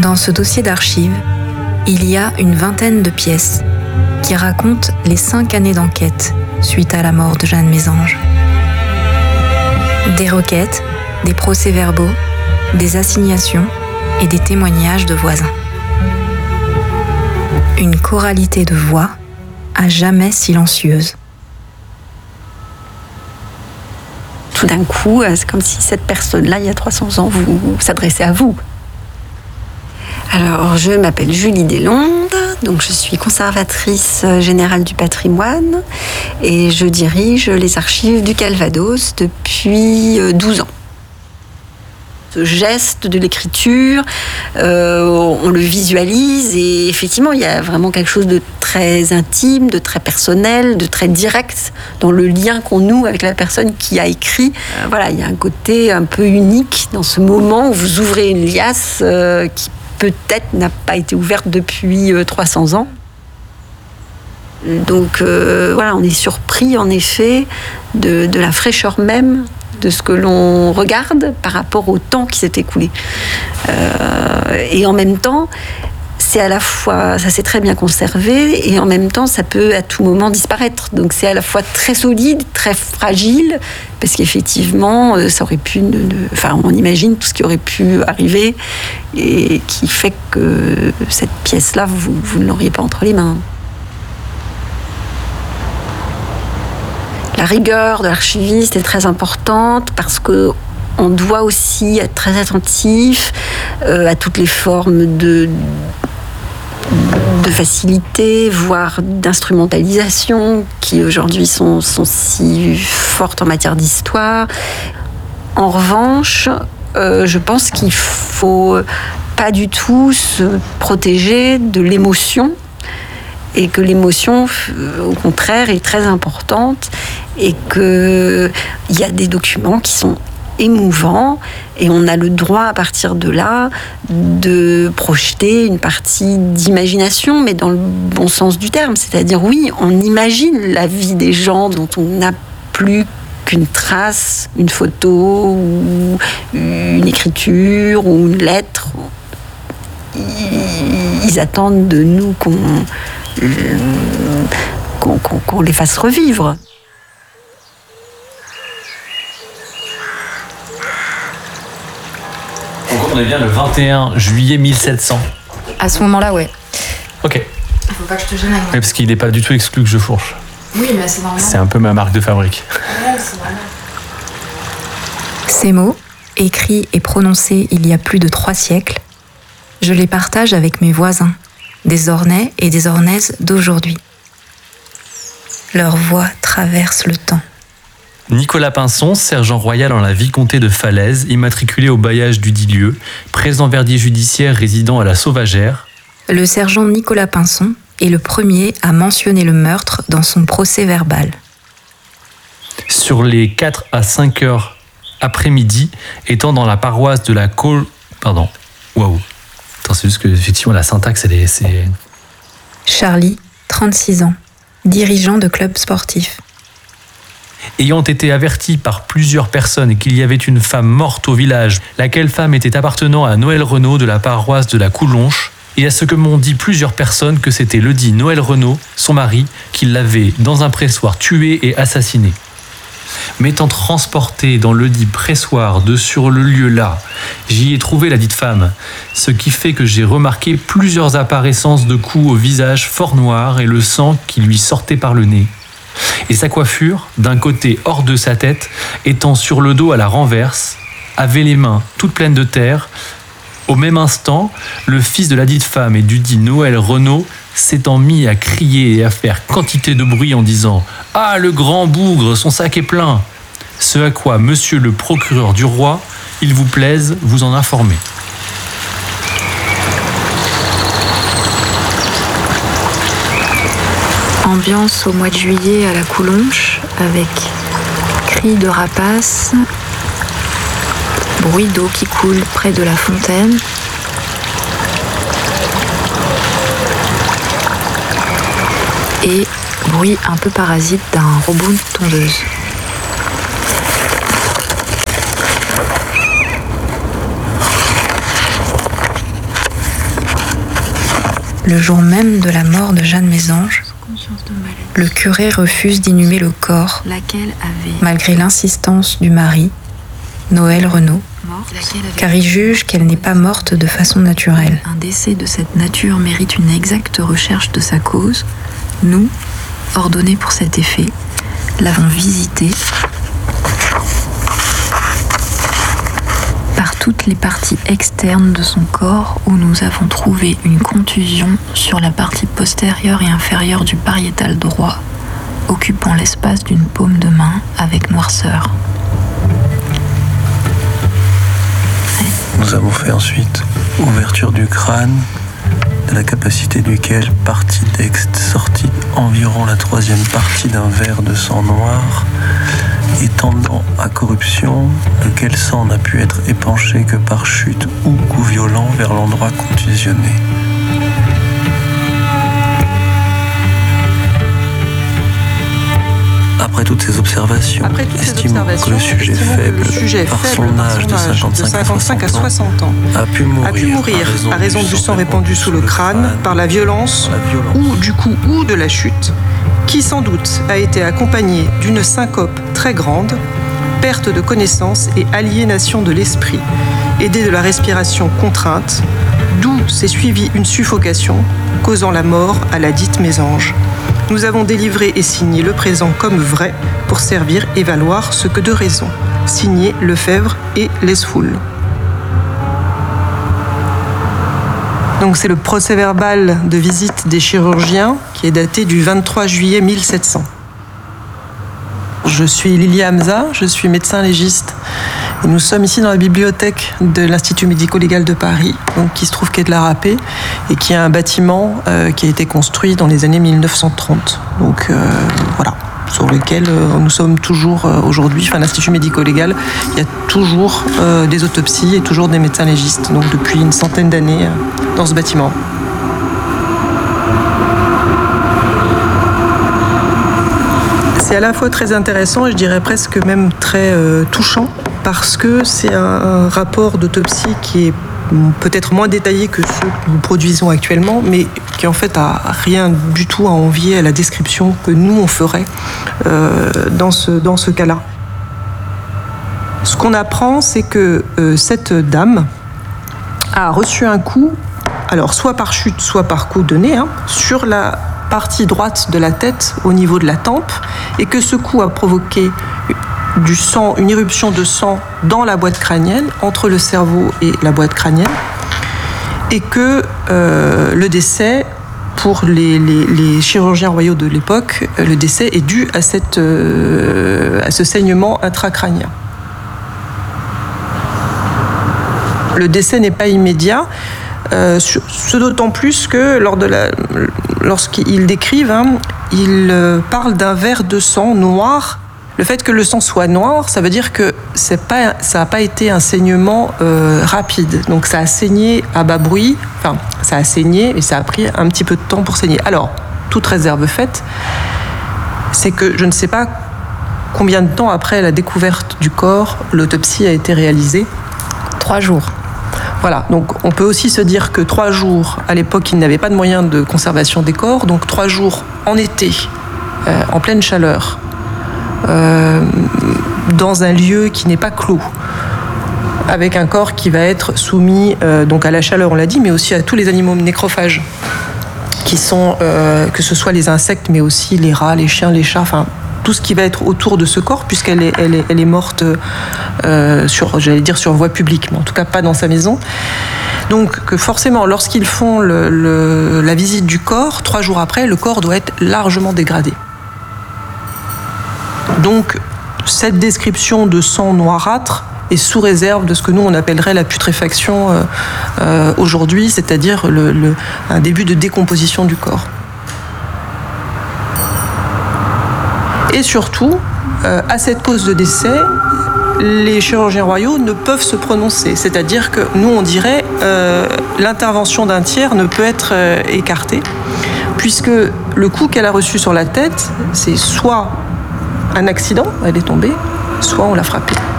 Dans ce dossier d'archives, il y a une vingtaine de pièces qui racontent les 5 années d'enquête suite à la mort de Jeanne Mésange. Des requêtes, des procès-verbaux, des assignations et des témoignages de voisins. Une choralité de voix à jamais silencieuse. Tout d'un coup, c'est comme si cette personne-là, il y a 300 ans, s'adressait à vous. Alors, je m'appelle Julie Deslondes, donc je suis conservatrice générale du patrimoine et je dirige les archives du Calvados depuis 12 ans. Ce geste de l'écriture, on le visualise et effectivement, il y a vraiment quelque chose de très intime, de très personnel, de très direct dans le lien qu'on noue avec la personne qui a écrit. Voilà, il y a un côté un peu unique dans ce moment où vous ouvrez une liasse qui peut-être n'a pas été ouverte depuis 300 ans. Donc voilà, on est surpris en effet de la fraîcheur même de ce que l'on regarde par rapport au temps qui s'est écoulé. Et en même temps, c'est à la fois, ça s'est très bien conservé, et en même temps, ça peut à tout moment disparaître. Donc c'est à la fois très solide, très fragile, parce qu'effectivement, ça aurait pu, enfin, on imagine tout ce qui aurait pu arriver, et qui fait que cette pièce-là, vous ne l'auriez pas entre les mains. La rigueur de l'archiviste est très importante parce que on doit aussi être très attentif à toutes les formes de facilité, voire d'instrumentalisation qui aujourd'hui sont si fortes en matière d'histoire. En revanche, je pense qu'il faut pas du tout se protéger de l'émotion et que l'émotion, au contraire, est très importante et qu'il y a des documents qui sont émouvants et on a le droit, à partir de là, de projeter une partie d'imagination, mais dans le bon sens du terme. C'est-à-dire, oui, on imagine la vie des gens dont on n'a plus qu'une trace, une photo, ou une écriture, ou une lettre. Ils attendent de nous qu'on les fasse revivre. On est bien le 21 juillet 1700. À ce moment-là, ouais. Ok. Faut pas que je te gêne. Ouais, parce qu'il n'est pas du tout exclu que je fourche. Oui, mais c'est normal. C'est un peu ma marque de fabrique. Ouais, c'est normal. Ces mots, écrits et prononcés il y a plus de 3 siècles, je les partage avec mes voisins, des Ornais et des Ornaises d'aujourd'hui. Leur voix traverse le temps. Nicolas Pinson, sergent royal en la vicomté de Falaise, immatriculé au bailliage du dit lieu, présent verdier judiciaire résidant à la Sauvagère. Le sergent Nicolas Pinson est le premier à mentionner le meurtre dans son procès verbal. Sur les 4 à 5 heures après-midi, étant dans la paroisse de la Pardon. Waouh. Attends, c'est juste que effectivement la syntaxe, c'est... Charlie, 36 ans, dirigeant de club sportif. Ayant été averti par plusieurs personnes qu'il y avait une femme morte au village, laquelle femme était appartenant à Noël Renaud de la paroisse de la Coulonche, et à ce que m'ont dit plusieurs personnes que c'était le dit Noël Renaud, son mari, qui l'avait dans un pressoir tué et assassiné. M'étant transporté dans le dit pressoir de sur le lieu là, j'y ai trouvé la dite femme, ce qui fait que j'ai remarqué plusieurs apparaissances de coups au visage fort noir et le sang qui lui sortait par le nez. Et sa coiffure, d'un côté hors de sa tête, étant sur le dos à la renverse, avait les mains toutes pleines de terre. Au même instant, le fils de la dite femme et du dit Noël Renaud s'étant mis à crier et à faire quantité de bruit en disant « Ah, le grand bougre, son sac est plein !» Ce à quoi monsieur le procureur du roi, il vous plaise, vous en informer. Ambiance au mois de juillet à la Coulonche, avec cris de rapaces, bruit d'eau qui coule près de la fontaine. Et bruit un peu parasite d'un robot de tondeuse. Le jour même de la mort de Jeanne Mésange, le curé refuse d'inhumer le corps, malgré l'insistance du mari, Noël Renaud, car il juge qu'elle n'est pas morte de façon naturelle. Un décès de cette nature mérite une exacte recherche de sa cause. Nous, ordonnés pour cet effet, l'avons visité par toutes les parties externes de son corps où nous avons trouvé une contusion sur la partie postérieure et inférieure du pariétal droit, occupant l'espace d'une paume de main avec noirceur. Nous avons fait ensuite ouverture du crâne, de la capacité duquel partie d'exte sortit environ la troisième partie d'un verre de sang noir, étendant à corruption, lequel sang n'a pu être épanché que par chute ou coup violent vers l'endroit contusionné. Après toutes ces observations, estimons que le sujet faible, par son âge de 55 à 60 ans, a pu mourir à raison du sang répandu sous le crâne par la violence ou du coup ou de la chute, qui sans doute a été accompagnée d'une syncope très grande, perte de connaissance et aliénation de l'esprit, aidée de la respiration contrainte, d'où s'est suivie une suffocation, causant la mort à la dite Mésange. Nous avons délivré et signé le présent comme vrai pour servir et valoir ce que de raison. Signé Lefebvre et Lesfoul. Donc c'est le procès-verbal de visite des chirurgiens qui est daté du 23 juillet 1700. Je suis Lilia Hamza, je suis médecin légiste. Et nous sommes ici dans la bibliothèque de l'Institut médico-légal de Paris, donc qui se trouve quai de la Râpée, et qui est un bâtiment qui a été construit dans les années 1930. Donc voilà, sur lequel nous sommes toujours aujourd'hui, enfin l'Institut médico-légal, il y a toujours des autopsies et toujours des médecins légistes, donc depuis une centaine d'années dans ce bâtiment. C'est à la fois très intéressant et je dirais presque même très touchant, parce que c'est un rapport d'autopsie qui est peut-être moins détaillé que ceux que nous produisons actuellement, mais qui en fait a rien du tout à envier à la description que nous on ferait dans ce cas-là. Ce qu'on apprend, c'est que cette dame a reçu un coup, alors soit par chute, soit par coup de nez, sur la partie droite de la tête au niveau de la tempe, et que ce coup a provoqué du sang, une éruption de sang dans la boîte crânienne, entre le cerveau et la boîte crânienne, et que le décès, pour les chirurgiens royaux de l'époque, le décès est dû à ce saignement intracrânien. Le décès n'est pas immédiat, ce d'autant plus que lorsqu'ils décrivent, ils parlent d'un verre de sang noir. Le fait que le sang soit noir, ça veut dire que ça n'a pas été un saignement rapide. Donc ça a saigné à bas bruit, enfin ça a saigné et ça a pris un petit peu de temps pour saigner. Alors, toute réserve faite, c'est que je ne sais pas combien de temps après la découverte du corps, l'autopsie a été réalisée. 3 jours. Voilà, donc on peut aussi se dire que 3 jours, à l'époque, ils n'avaient pas de moyens de conservation des corps, donc 3 jours en été, en pleine chaleur, dans un lieu qui n'est pas clos, avec un corps qui va être soumis donc à la chaleur, on l'a dit, mais aussi à tous les animaux nécrophages, qui sont, que ce soit les insectes, mais aussi les rats, les chiens, les chats, enfin tout ce qui va être autour de ce corps, puisqu'elle est morte sur voie publique, mais en tout cas pas dans sa maison. Donc que forcément, lorsqu'ils font la visite du corps, 3 jours après, le corps doit être largement dégradé. Donc cette description de sang noirâtre est sous réserve de ce que nous on appellerait la putréfaction aujourd'hui, c'est-à-dire un début de décomposition du corps. Et surtout, à cette cause de décès, les chirurgiens royaux ne peuvent se prononcer. C'est-à-dire que nous, on dirait l'intervention d'un tiers ne peut être écartée, puisque le coup qu'elle a reçu sur la tête, c'est soit un accident, elle est tombée, soit on l'a frappée.